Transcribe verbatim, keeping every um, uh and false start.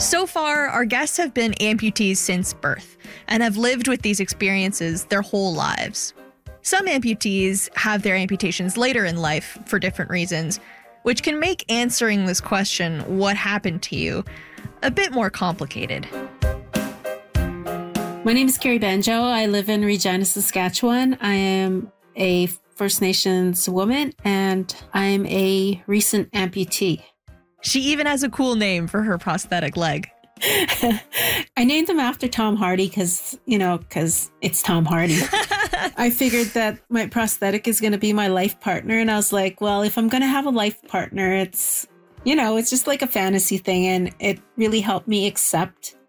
So far, our guests have been amputees since birth and have lived with these experiences their whole lives. Some amputees have their amputations later in life for different reasons, which can make answering this question, what happened to you, a bit more complicated. My name is Carrie Banjo. I live in Regina, Saskatchewan. I am a First Nations woman and I'm a recent amputee. She even has a cool name for her prosthetic leg. I named them after Tom Hardy because, you know, because it's Tom Hardy. I figured that my prosthetic is going to be my life partner. And I was like, well, if I'm going to have a life partner, it's, you know, it's just like a fantasy thing. And it really helped me accept